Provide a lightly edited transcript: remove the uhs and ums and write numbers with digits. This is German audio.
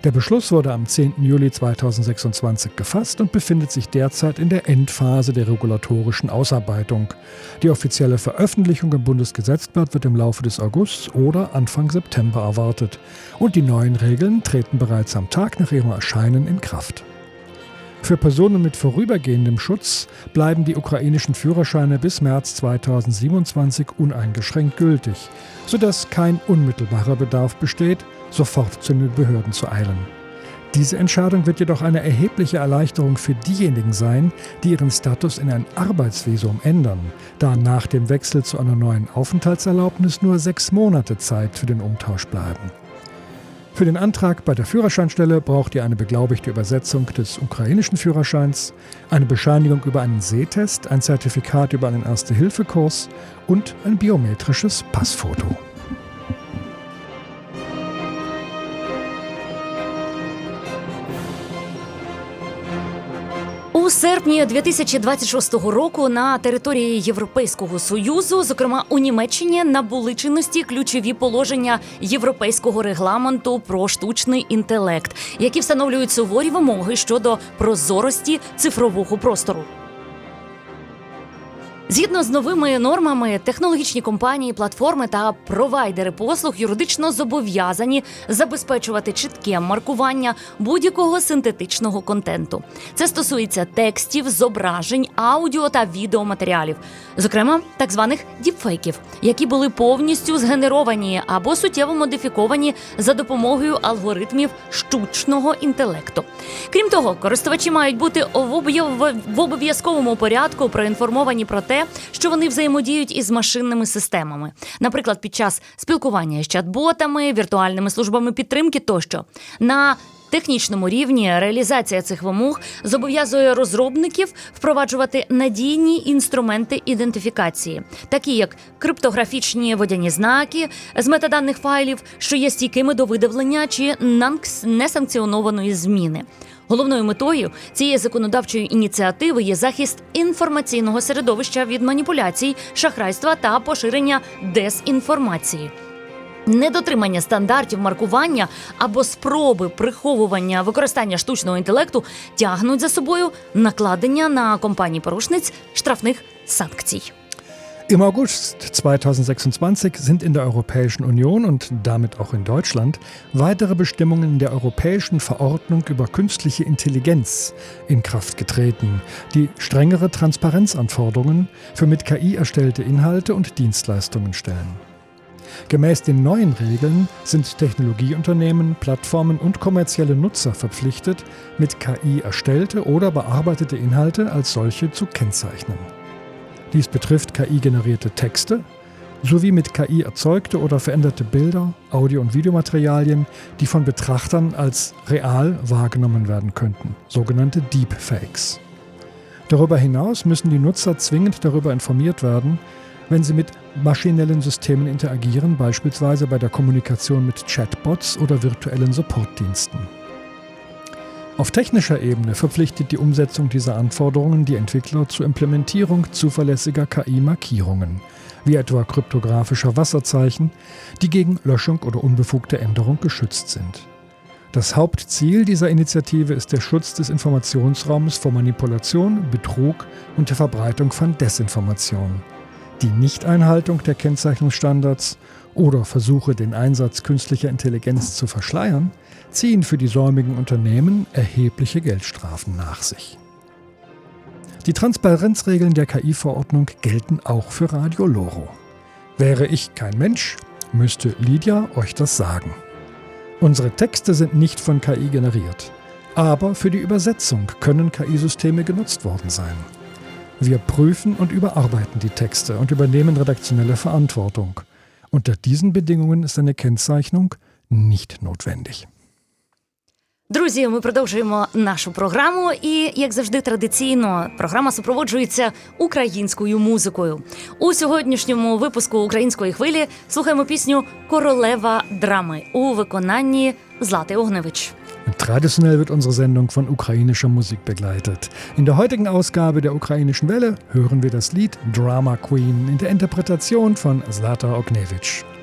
Der Beschluss wurde am 10. Juli 2026 gefasst und befindet sich derzeit in der Endphase der regulatorischen Ausarbeitung. Die offizielle Veröffentlichung im Bundesgesetzblatt wird im Laufe des Augusts oder Anfang September erwartet. Und die neuen Regeln treten bereits am Tag nach ihrem Erscheinen in Kraft. Für Personen mit vorübergehendem Schutz bleiben die ukrainischen Führerscheine bis März 2027 uneingeschränkt gültig, sodass kein unmittelbarer Bedarf besteht, sofort zu den Behörden zu eilen. Diese Entscheidung wird jedoch eine erhebliche Erleichterung für diejenigen sein, die ihren Status in ein Arbeitsvisum ändern, da nach dem Wechsel zu einer neuen Aufenthaltserlaubnis nur 6 Monate Zeit für den Umtausch bleiben. Für den Antrag bei der Führerscheinstelle braucht ihr eine beglaubigte Übersetzung des ukrainischen Führerscheins, eine Bescheinigung über einen Sehtest, ein Zertifikat über einen Erste-Hilfe-Kurs und ein biometrisches Passfoto. У серпні 2026 року на території Європейського Союзу, зокрема у Німеччині, набули чинності ключові положення Європейського регламенту про штучний інтелект, які встановлюють суворі вимоги щодо прозорості цифрового простору. Згідно з новими нормами, технологічні компанії, платформи та провайдери послуг юридично зобов'язані забезпечувати чітке маркування будь-якого синтетичного контенту. Це стосується текстів, зображень, аудіо та відеоматеріалів, зокрема так званих діпфейків, які були повністю згенеровані або суттєво модифіковані за допомогою алгоритмів штучного інтелекту. Крім того, користувачі мають бути в обов'язковому порядку проінформовані про те, що вони взаємодіють із машинними системами. Наприклад, під час спілкування з чат-ботами, віртуальними службами підтримки тощо. На технічному рівні реалізація цих вимог зобов'язує розробників впроваджувати надійні інструменти ідентифікації, такі як криптографічні водяні знаки з метаданих файлів, що є стійкими до видавлення чи несанкціонованої зміни. Головною метою цієї законодавчої ініціативи є захист інформаційного середовища від маніпуляцій, шахрайства та поширення дезінформації. Недотримання стандартів маркування або спроби приховування використання штучного інтелекту тягнуть за собою накладення на компанії-порушниць штрафних санкцій. Im August 2026 sind in der Europäischen Union und damit auch in Deutschland weitere Bestimmungen der Europäischen Verordnung über künstliche Intelligenz in Kraft getreten, die strengere Transparenzanforderungen für mit KI erstellte Inhalte und Dienstleistungen stellen. Gemäß den neuen Regeln sind Technologieunternehmen, Plattformen und kommerzielle Nutzer verpflichtet, mit KI erstellte oder bearbeitete Inhalte als solche zu kennzeichnen. Dies betrifft KI-generierte Texte sowie mit KI erzeugte oder veränderte Bilder, Audio- und Videomaterialien, die von Betrachtern als real wahrgenommen werden könnten, sogenannte Deepfakes. Darüber hinaus müssen die Nutzer zwingend darüber informiert werden, wenn sie mit maschinellen Systemen interagieren, beispielsweise bei der Kommunikation mit Chatbots oder virtuellen Supportdiensten. Auf technischer Ebene verpflichtet die Umsetzung dieser Anforderungen die Entwickler zur Implementierung zuverlässiger KI-Markierungen, wie etwa kryptografischer Wasserzeichen, die gegen Löschung oder unbefugte Änderung geschützt sind. Das Hauptziel dieser Initiative ist der Schutz des Informationsraums vor Manipulation, Betrug und der Verbreitung von Desinformation. Die Nichteinhaltung der Kennzeichnungsstandards oder Versuche, den Einsatz künstlicher Intelligenz zu verschleiern, ziehen für die säumigen Unternehmen erhebliche Geldstrafen nach sich. Die Transparenzregeln der KI-Verordnung gelten auch für Radio Loro. Wäre ich kein Mensch, müsste Lydia euch das sagen. Unsere Texte sind nicht von KI generiert, aber für die Übersetzung können KI-Systeme genutzt worden sein. Wir prüfen und überarbeiten die Texte und übernehmen redaktionelle Verantwortung. Unter diesen Bedingungen ist eine Kennzeichnung nicht notwendig. Друзі, ми продовжуємо нашу програму і, як завжди, традиційно, програма супроводжується українською музикою. У сьогоднішньому випуску «Української хвилі» слухаємо пісню «Королева драми» у виконанні Злати Огневич. Traditionell wird unsere Sendung von ukrainischer Musik begleitet. In der heutigen Ausgabe der Ukrainischen Welle hören wir das Lied Drama Queen in der Interpretation von Zlata Ognjevich.